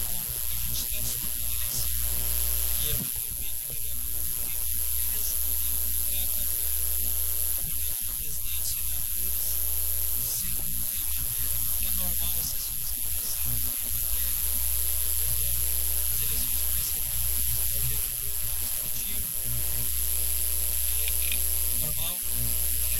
corpo, porque a gente está estudando lá em cima. E é muito